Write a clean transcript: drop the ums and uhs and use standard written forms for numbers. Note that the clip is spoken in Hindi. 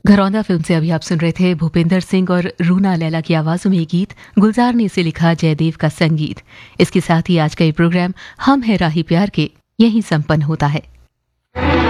घरौंदा फिल्म से अभी आप सुन रहे थे भूपेंद्र सिंह और रूना लैला की आवाजों में ये गीत। गुलजार ने इसे लिखा, जयदेव का संगीत। इसके साथ ही आज का ये प्रोग्राम हम है राही प्यार के यहीं संपन्न होता है।